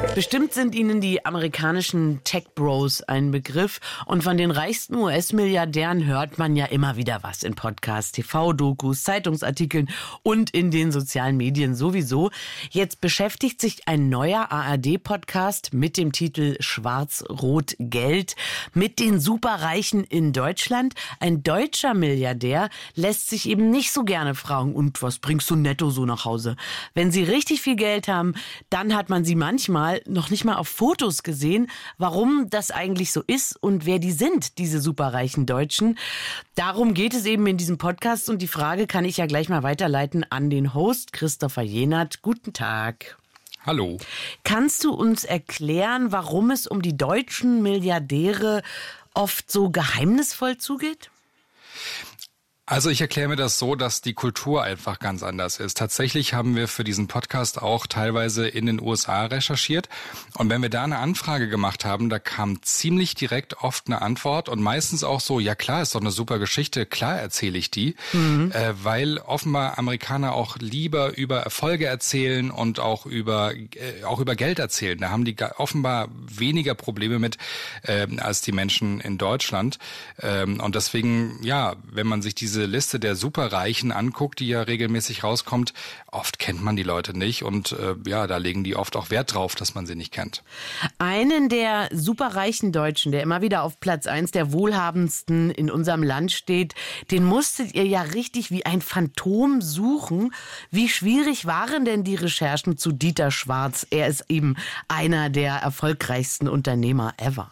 Bestimmt sind Ihnen die amerikanischen Tech-Bros ein Begriff. Und von den reichsten US-Milliardären hört man ja immer wieder was in Podcasts, TV-Dokus, Zeitungsartikeln und in den sozialen Medien sowieso. Jetzt beschäftigt sich ein neuer ARD-Podcast mit dem Titel Schwarz-Rot-Geld mit den Superreichen in Deutschland. Ein deutscher Milliardär lässt sich eben nicht so gerne fragen, und was bringst du netto so nach Hause? Wenn sie richtig viel Geld haben, dann hat man sie manchmal noch nicht mal auf Fotos gesehen, warum das eigentlich so ist und wer die sind, diese superreichen Deutschen. Darum geht es eben in diesem Podcast und die Frage kann ich ja gleich mal weiterleiten an den Host Christopher Jenert. Guten Tag. Hallo. Kannst du uns erklären, warum es um die deutschen Milliardäre oft so geheimnisvoll zugeht? Also ich erkläre mir das so, dass die Kultur einfach ganz anders ist. Tatsächlich haben wir für diesen Podcast auch teilweise in den USA recherchiert. Und wenn wir da eine Anfrage gemacht haben, da kam ziemlich direkt oft eine Antwort und meistens auch so, ja klar, ist doch eine super Geschichte, klar erzähle ich die. Weil offenbar Amerikaner auch lieber über Erfolge erzählen und auch über Geld erzählen. Da haben die offenbar weniger Probleme mit als die Menschen in Deutschland. Und deswegen, ja, wenn man sich diese Liste der Superreichen anguckt, die ja regelmäßig rauskommt, oft kennt man die Leute nicht und da legen die oft auch Wert drauf, dass man sie nicht kennt. Einen der superreichen Deutschen, der immer wieder auf Platz 1 der wohlhabendsten in unserem Land steht, den musstet ihr ja richtig wie ein Phantom suchen. Wie schwierig waren denn die Recherchen zu Dieter Schwarz? Er ist eben einer der erfolgreichsten Unternehmer ever.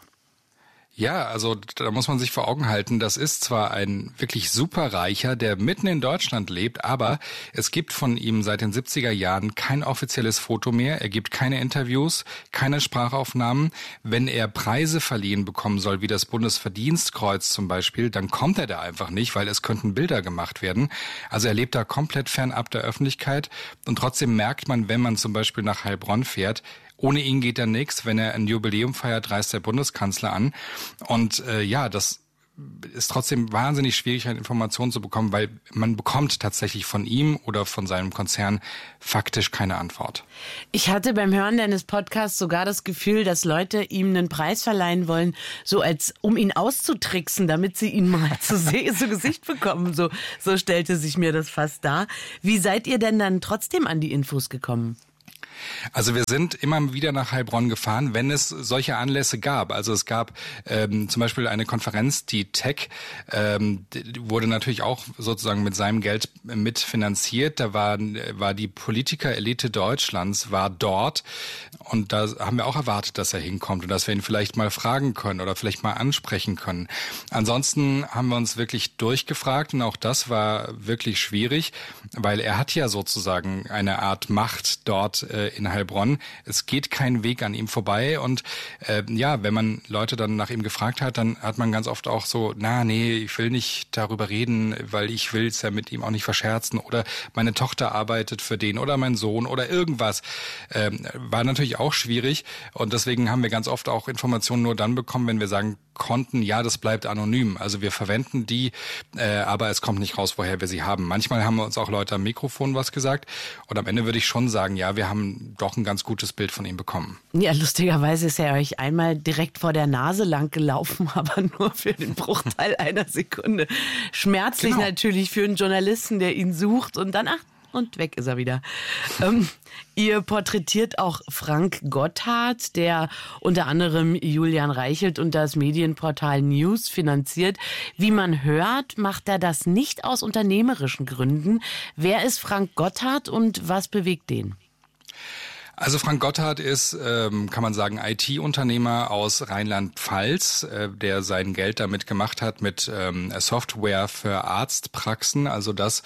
Ja, also da muss man sich vor Augen halten, das ist zwar ein wirklich superreicher, der mitten in Deutschland lebt, aber es gibt von ihm seit den 70er Jahren kein offizielles Foto mehr, er gibt keine Interviews, keine Sprachaufnahmen. Wenn er Preise verliehen bekommen soll, wie das Bundesverdienstkreuz zum Beispiel, dann kommt er da einfach nicht, weil es könnten Bilder gemacht werden. Also er lebt da komplett fernab der Öffentlichkeit und trotzdem merkt man, wenn man zum Beispiel nach Heilbronn fährt, ohne ihn geht da nichts. Wenn er ein Jubiläum feiert, reist der Bundeskanzler an. Und das ist trotzdem wahnsinnig schwierig, eine Information zu bekommen, weil man bekommt tatsächlich von ihm oder von seinem Konzern faktisch keine Antwort. Ich hatte beim Hören deines Podcasts sogar das Gefühl, dass Leute ihm einen Preis verleihen wollen, so als um ihn auszutricksen, damit sie ihn mal zu Gesicht bekommen. So stellte sich mir das fast dar. Wie seid ihr denn dann trotzdem an die Infos gekommen? Also wir sind immer wieder nach Heilbronn gefahren, wenn es solche Anlässe gab. Also es gab zum Beispiel eine Konferenz, die Tech, wurde natürlich auch sozusagen mit seinem Geld mitfinanziert. Da war die Politiker-Elite Deutschlands war dort und da haben wir auch erwartet, dass er hinkommt und dass wir ihn vielleicht mal fragen können oder vielleicht mal ansprechen können. Ansonsten haben wir uns wirklich durchgefragt und auch das war wirklich schwierig, weil er hat ja sozusagen eine Art Macht dort in Heilbronn. Es geht kein Weg an ihm vorbei und wenn man Leute dann nach ihm gefragt hat, dann hat man ganz oft auch so, ich will nicht darüber reden, weil ich will es ja mit ihm auch nicht verscherzen oder meine Tochter arbeitet für den oder mein Sohn oder irgendwas. War natürlich auch schwierig und deswegen haben wir ganz oft auch Informationen nur dann bekommen, wenn wir sagen konnten, ja, das bleibt anonym. Also wir verwenden die, aber es kommt nicht raus, woher wir sie haben. Manchmal haben uns auch Leute am Mikrofon was gesagt und am Ende würde ich schon sagen, ja, wir haben doch ein ganz gutes Bild von ihm bekommen. Ja, lustigerweise ist er euch einmal direkt vor der Nase lang gelaufen, aber nur für den Bruchteil einer Sekunde. Schmerzlich natürlich für einen Journalisten, der ihn sucht und dann, und weg ist er wieder. Ihr porträtiert auch Frank Gotthardt, der unter anderem Julian Reichelt und das Medienportal News finanziert. Wie man hört, macht er das nicht aus unternehmerischen Gründen. Wer ist Frank Gotthardt und was bewegt den? Also Frank Gotthardt ist, kann man sagen, IT-Unternehmer aus Rheinland-Pfalz, der sein Geld damit gemacht hat mit Software für Arztpraxen, also das,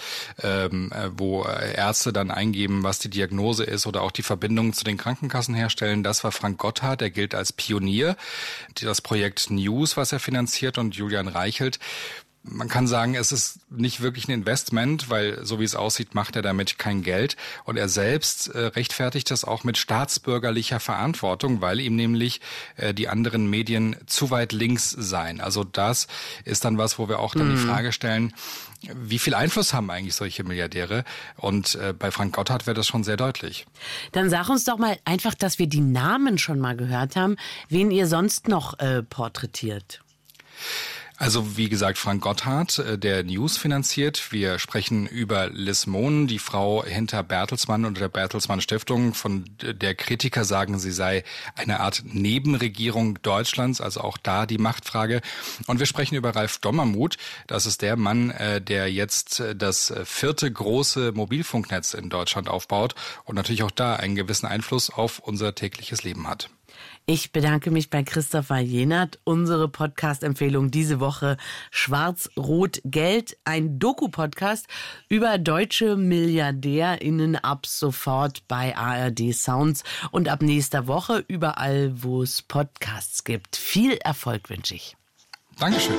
wo Ärzte dann eingeben, was die Diagnose ist oder auch die Verbindung zu den Krankenkassen herstellen. Das war Frank Gotthardt, er gilt als Pionier. Das Projekt News, was er finanziert und Julian Reichelt, Man kann sagen, es ist nicht wirklich ein Investment, weil so wie es aussieht, macht er damit kein Geld. Und er selbst rechtfertigt das auch mit staatsbürgerlicher Verantwortung, weil ihm nämlich die anderen Medien zu weit links seien. Also das ist dann was, wo wir auch dann die Frage stellen, wie viel Einfluss haben eigentlich solche Milliardäre? Und bei Frank Gotthardt wäre das schon sehr deutlich. Dann sag uns doch mal einfach, dass wir die Namen schon mal gehört haben, wen ihr sonst noch porträtiert. Also wie gesagt, Frank Gotthardt, der News finanziert. Wir sprechen über Liz Mohn, die Frau hinter Bertelsmann und der Bertelsmann Stiftung, von der Kritiker sagen, sie sei eine Art Nebenregierung Deutschlands, also auch da die Machtfrage. Und wir sprechen über Ralf Dommermuth. Das ist der Mann, der jetzt das 4. große Mobilfunknetz in Deutschland aufbaut und natürlich auch da einen gewissen Einfluss auf unser tägliches Leben hat. Ich bedanke mich bei Christopher Jenert. Unsere Podcast-Empfehlung diese Woche Schwarz-Rot-Geld, ein Doku-Podcast über deutsche MilliardärInnen ab sofort bei ARD Sounds und ab nächster Woche überall, wo es Podcasts gibt. Viel Erfolg wünsche ich. Dankeschön.